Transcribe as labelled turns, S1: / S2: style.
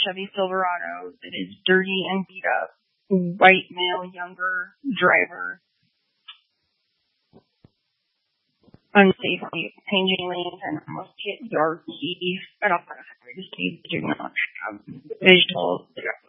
S1: Chevy Silverado that is dirty and beat up. White male, younger driver. Unsafely changing lanes and almost hit Yorkie. I don't know how to say, do not have visual